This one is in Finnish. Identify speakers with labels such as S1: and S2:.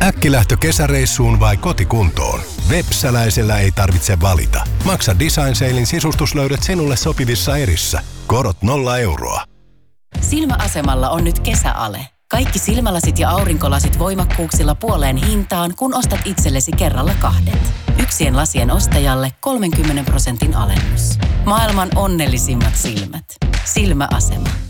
S1: Äkkilähtö kesäreissuun vai kotikuntoon? Vepsäläisellä ei tarvitse valita. Maksa Design Salein sisustuslöydöt sinulle sopivissa erissä. Korot 0 euroa.
S2: Silmäasemalla on nyt kesäale. Kaikki silmälasit ja aurinkolasit voimakkuuksilla puoleen hintaan, kun ostat itsellesi kerralla 2. Yksien lasien ostajalle 30% alennus. Maailman onnellisimmat silmät. Silmäasema.